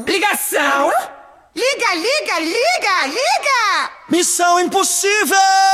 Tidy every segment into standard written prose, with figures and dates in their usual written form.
Ligação! Liga, liga, liga, liga! Missão impossível!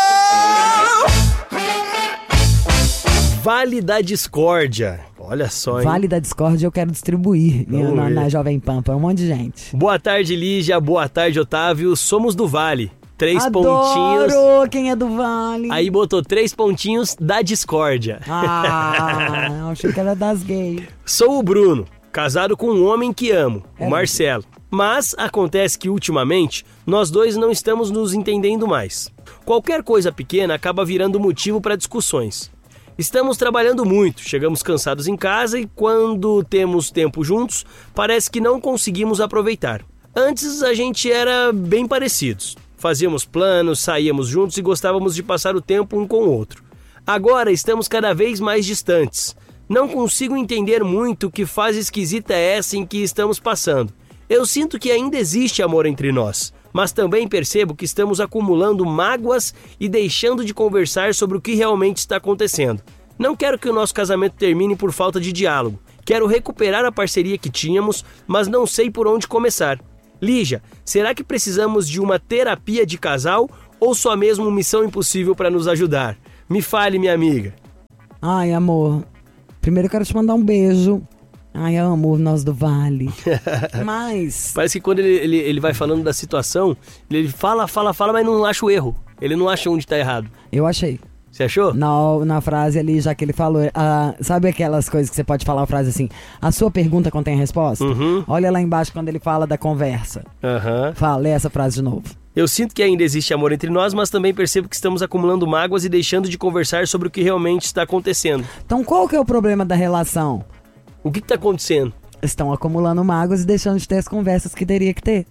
Vale da Discórdia. Olha só, hein? Vale da Discórdia eu quero distribuir na Jovem Pan pra um monte de gente. Boa tarde, Lígia. Boa tarde, Otávio. Somos do Vale. 3 Adoro pontinhos. Quem é do Vale. Aí botou 3 pontinhos da Discórdia. Ah, achei que era das gays. Sou o Bruno, casado com um homem que amo, o Marcelo. Mas acontece que ultimamente nós dois não estamos nos entendendo mais. Qualquer coisa pequena acaba virando motivo para discussões. Estamos trabalhando muito, chegamos cansados em casa e quando temos tempo juntos, parece que não conseguimos aproveitar. Antes a gente era bem parecidos. Fazíamos planos, saíamos juntos e gostávamos de passar o tempo um com o outro. Agora estamos cada vez mais distantes. Não consigo entender muito que fase esquisita é essa em que estamos passando. Eu sinto que ainda existe amor entre nós, mas também percebo que estamos acumulando mágoas e deixando de conversar sobre o que realmente está acontecendo. Não quero que o nosso casamento termine por falta de diálogo. Quero recuperar a parceria que tínhamos, mas não sei por onde começar. Lígia, será que precisamos de uma terapia de casal ou só mesmo missão impossível para nos ajudar? Me fale, minha amiga. Ai, amor, primeiro eu quero te mandar um beijo. Ai, amor, nós do Vale. Mas... Parece que quando ele vai falando da situação, ele fala, mas não acha o erro. Ele não acha onde está errado. Eu achei. Você achou? Na frase ali, já que ele falou, sabe aquelas coisas que você pode falar a frase assim, a sua pergunta contém a resposta? Uhum. Olha lá embaixo quando ele fala da conversa. Uhum. Lê essa frase de novo. Eu sinto que ainda existe amor entre nós, mas também percebo que estamos acumulando mágoas e deixando de conversar sobre o que realmente está acontecendo. Então qual que é o problema da relação? O que está acontecendo? Estão acumulando mágoas e deixando de ter as conversas que teria que ter.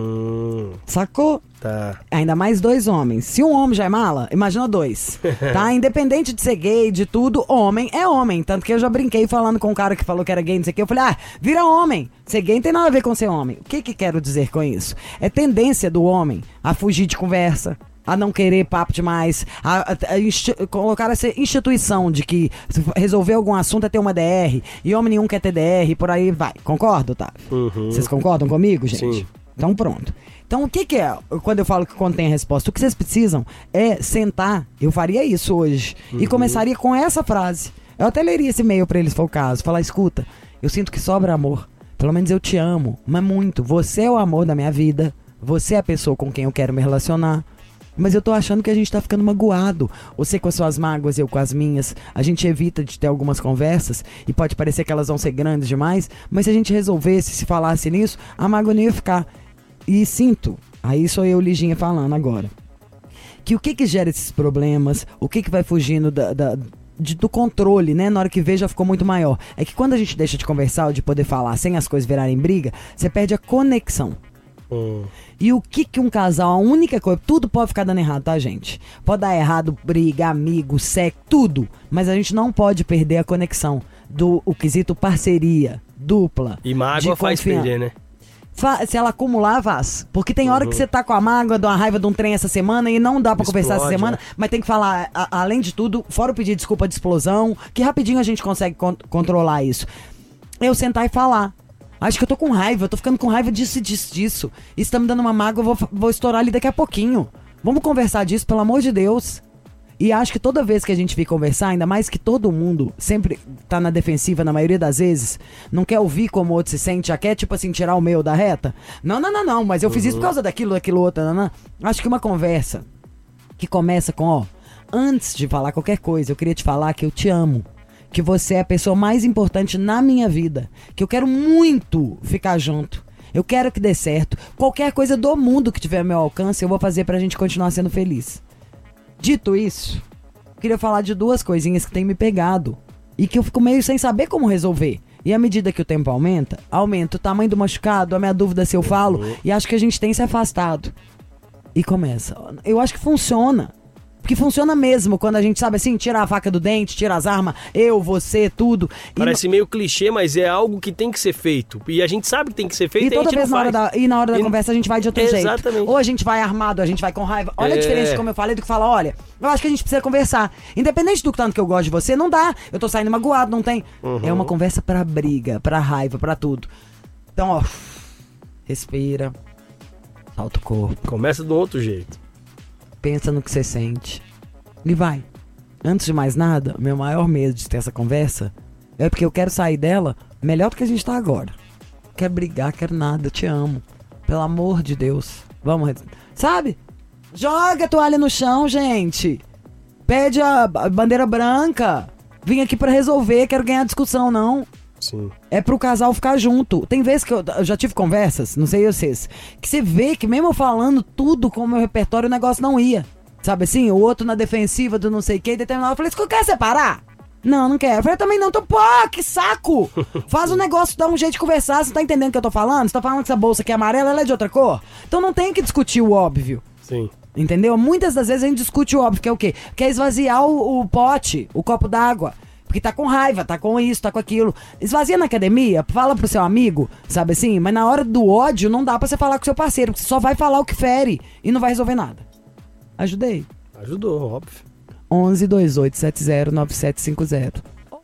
Sacou? Tá. Ainda mais 2 homens. Se um homem já é mala, imagina 2. Tá? Independente de ser gay, de tudo, homem é homem. Tanto que eu já brinquei falando com um cara que falou que era gay, não sei o que. Eu falei, vira homem. Ser gay não tem nada a ver com ser homem. O que quero dizer com isso? É tendência do homem a fugir de conversa, a não querer papo demais, a colocar essa instituição de que resolver algum assunto é ter uma DR, e homem nenhum quer ter DR, por aí vai. Concorda, Otávio? Uhum. Vocês concordam comigo, gente? Sim. Então pronto. Então o que é, quando eu falo que contém a resposta? O que vocês precisam é sentar, eu faria isso hoje, e começaria com essa frase. Eu até leria esse e-mail pra eles, se for o caso, falar, escuta, eu sinto que sobra amor, pelo menos eu te amo, mas muito, você é o amor da minha vida, você é a pessoa com quem eu quero me relacionar, mas eu tô achando que a gente tá ficando magoado. Você com as suas mágoas, eu com as minhas. A gente evita de ter algumas conversas e pode parecer que elas vão ser grandes demais, mas se a gente resolvesse, se falasse nisso, a mágoa não ia ficar. E sinto, aí sou eu, Liginha, falando agora, que o que gera esses problemas, o que vai fugindo do controle, né? Na hora que vê já ficou muito maior. É que quando a gente deixa de conversar ou de poder falar sem as coisas virarem briga, você perde a conexão. E o que um casal, a única coisa, tudo pode ficar dando errado, tá, gente? Pode dar errado, briga, amigo, sexo, tudo. Mas a gente não pode perder a conexão o quesito parceria, dupla. E mágoa faz perder, né? Se ela acumular, faz. Porque tem hora que você tá com a mágoa, de uma raiva de um trem essa semana e não dá pra conversar essa semana, mas tem que falar, além de tudo, fora o pedir desculpa de explosão, que rapidinho a gente consegue controlar isso. Eu sentar e falar. Acho que eu tô com raiva, eu tô ficando com raiva disso. Isso tá me dando uma mágoa, eu vou estourar ali daqui a pouquinho. Vamos conversar disso, pelo amor de Deus. E acho que toda vez que a gente vir conversar, ainda mais que todo mundo sempre tá na defensiva na maioria das vezes, não quer ouvir como o outro se sente, já quer, tipo assim, tirar o meu da reta. Não, mas eu fiz isso por causa daquilo outro. Não. Acho que uma conversa que começa com, antes de falar qualquer coisa, eu queria te falar que eu te amo. Que você é a pessoa mais importante na minha vida. Que eu quero muito ficar junto. Eu quero que dê certo. Qualquer coisa do mundo que tiver ao meu alcance, eu vou fazer pra gente continuar sendo feliz. Dito isso, eu queria falar de 2 coisinhas que tem me pegado. E que eu fico meio sem saber como resolver. E à medida que o tempo aumenta o tamanho do machucado, a minha dúvida se eu falo. E acho que a gente tem se afastado. E começa. Eu acho que funciona. Porque funciona mesmo quando a gente sabe assim, tira a faca do dente, tira as armas, eu, você, tudo. Parece meio clichê, mas é algo que tem que ser feito. E a gente sabe que tem que ser feito e toda vez na hora da conversa a gente vai de outro jeito. Exatamente. Ou a gente vai armado, a gente vai com raiva. Olha a diferença de como eu falei do que fala, olha, eu acho que a gente precisa conversar. Independente do tanto que eu gosto de você, não dá. Eu tô saindo magoado, não tem. É uma conversa pra briga, pra raiva, pra tudo. Então, respira, solta o corpo. Começa de um outro jeito. Pensa no que você sente. E vai. Antes de mais nada, meu maior medo de ter essa conversa é porque eu quero sair dela melhor do que a gente tá agora. Quero brigar, quero nada, eu te amo. Pelo amor de Deus. Vamos, sabe? Joga a toalha no chão, gente. Pede a bandeira branca. Vim aqui pra resolver, quero ganhar discussão, não. Sim. É pro casal ficar junto. Tem vezes que eu já tive conversas, não sei vocês, que você vê que mesmo eu falando tudo com o meu repertório, o negócio não ia. Sabe assim? O outro na defensiva do não sei o que, determinado. Eu falei, você quer separar? Não quero. Eu falei, também não. Pô, que saco! Faz um negócio, dá um jeito de conversar. Você tá entendendo o que eu tô falando? Você tá falando que essa bolsa aqui é amarela, ela é de outra cor? Então não tem que discutir o óbvio. Sim. Entendeu? Muitas das vezes a gente discute o óbvio, que é o quê? Quer esvaziar o pote, o copo d'água. Porque tá com raiva, tá com isso, tá com aquilo. Esvazia na academia, fala pro seu amigo, sabe assim? Mas na hora do ódio não dá pra você falar com seu parceiro, porque você só vai falar o que fere e não vai resolver nada. Ajudei? Ajudou, óbvio. 11 2870 9750.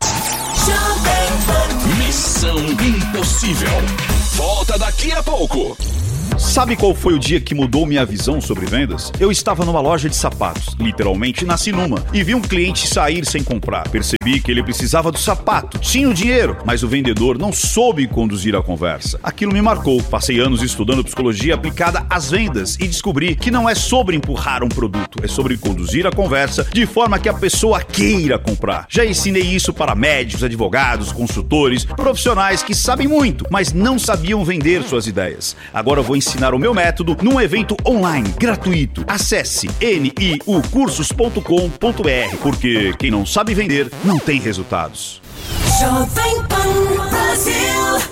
Missão Impossível. Volta daqui a pouco. Sabe qual foi o dia que mudou minha visão sobre vendas? Eu estava numa loja de sapatos, literalmente nasci numa, e vi um cliente sair sem comprar. Percebi que ele precisava do sapato, tinha o dinheiro, mas o vendedor não soube conduzir a conversa. Aquilo me marcou. Passei anos estudando psicologia aplicada às vendas e descobri que não é sobre empurrar um produto, é sobre conduzir a conversa de forma que a pessoa queira comprar. Já ensinei isso para médicos, advogados, consultores, profissionais que sabem muito, mas não sabiam vender suas ideias. Agora eu vou ensinar o meu método num evento online, gratuito. Acesse niucursos.com.br, porque quem não sabe vender não tem resultados. Jovem Pan Brasil.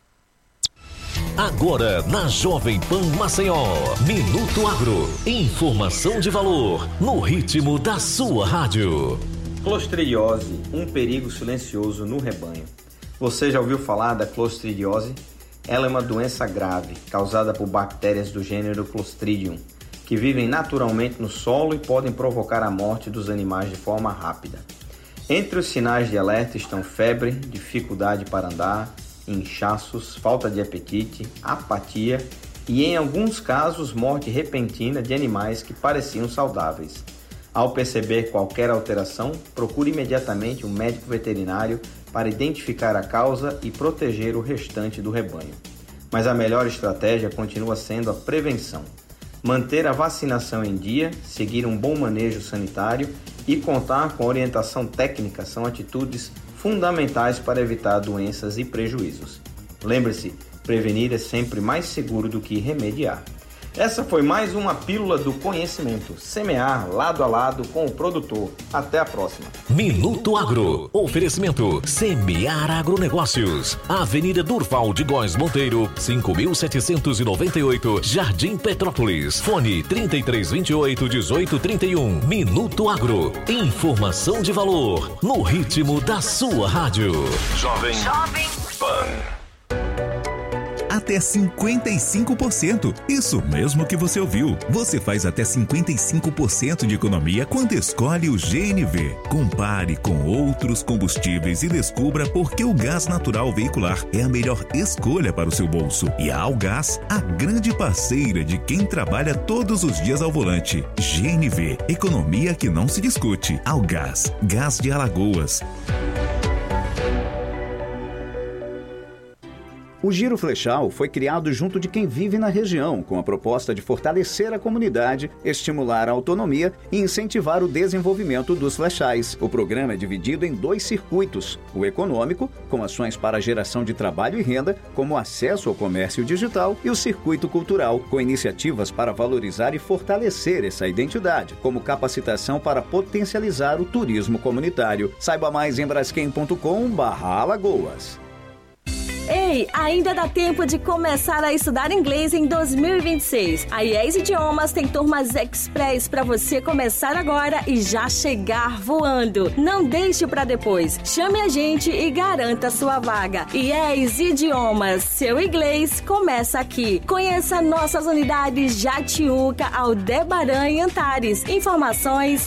Agora na Jovem Pan Maceió, Minuto Agro, informação de valor, no ritmo da sua rádio. Clostridiose, um perigo silencioso no rebanho. Você já ouviu falar da clostridiose? Ela é uma doença grave, causada por bactérias do gênero Clostridium, que vivem naturalmente no solo e podem provocar a morte dos animais de forma rápida. Entre os sinais de alerta estão febre, dificuldade para andar, inchaços, falta de apetite, apatia e, em alguns casos, morte repentina de animais que pareciam saudáveis. Ao perceber qualquer alteração, procure imediatamente um médico veterinário para identificar a causa e proteger o restante do rebanho. Mas a melhor estratégia continua sendo a prevenção. Manter a vacinação em dia, seguir um bom manejo sanitário e contar com orientação técnica são atitudes fundamentais para evitar doenças e prejuízos. Lembre-se, prevenir é sempre mais seguro do que remediar. Essa foi mais uma pílula do conhecimento. Semear lado a lado com o produtor. Até a próxima. Minuto Agro. Oferecimento Semear Agronegócios. Avenida Durval de Góes Monteiro, 5.798, Jardim Petrópolis. Fone 3328-1831. Minuto Agro. Informação de valor. No ritmo da sua rádio. Jovem Pan. Até 55%. Isso mesmo que você ouviu. Você faz até 55% de economia quando escolhe o GNV. Compare com outros combustíveis e descubra por que o gás natural veicular é a melhor escolha para o seu bolso. E a Algás, a grande parceira de quem trabalha todos os dias ao volante. GNV, economia que não se discute. Algás, gás de Alagoas. O Giro Flechal foi criado junto de quem vive na região, com a proposta de fortalecer a comunidade, estimular a autonomia e incentivar o desenvolvimento dos flechais. O programa é dividido em 2 circuitos: o econômico, com ações para a geração de trabalho e renda, como acesso ao comércio digital, e o circuito cultural, com iniciativas para valorizar e fortalecer essa identidade, como capacitação para potencializar o turismo comunitário. Saiba mais em braskem.com/Alagoas. Ei, ainda dá tempo de começar a estudar inglês em 2026. A IES Idiomas tem turmas express para você começar agora e já chegar voando. Não deixe para depois. Chame a gente e garanta sua vaga. IES Idiomas, seu inglês começa aqui. Conheça nossas unidades Jatiuca, Aldebaran e Antares. Informações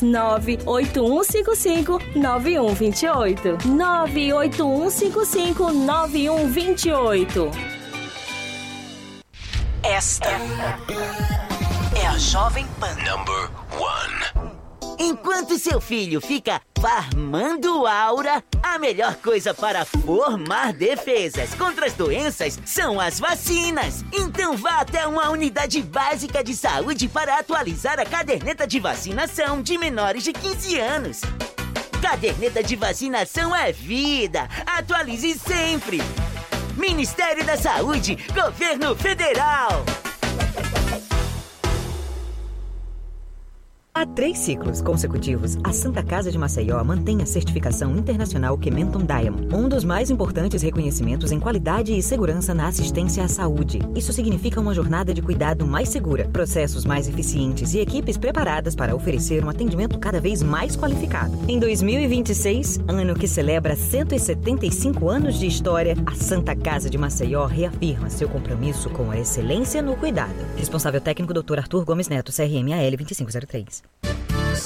98155-9128. 98155-9128. Esta é a Jovem Pan. Number 1. Enquanto seu filho fica farmando aura, a melhor coisa para formar defesas contra as doenças são as vacinas. Então vá até uma unidade básica de saúde para atualizar a caderneta de vacinação de menores de 15 anos. Caderneta de vacinação é vida. Atualize sempre. Ministério da Saúde, Governo Federal. Há 3 ciclos consecutivos, a Santa Casa de Maceió mantém a certificação internacional Kementon Diamond, um dos mais importantes reconhecimentos em qualidade e segurança na assistência à saúde. Isso significa uma jornada de cuidado mais segura, processos mais eficientes e equipes preparadas para oferecer um atendimento cada vez mais qualificado. Em 2026, ano que celebra 175 anos de história, a Santa Casa de Maceió reafirma seu compromisso com a excelência no cuidado. Responsável técnico Dr. Arthur Gomes Neto, CRM AL 2503.